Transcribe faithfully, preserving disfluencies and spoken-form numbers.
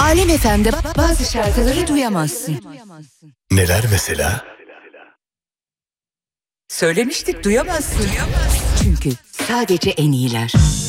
Alem F M'de bazı şarkıları duyamazsın. Neler mesela? Söylemiştik, duyamazsın. Çünkü sadece en iyiler.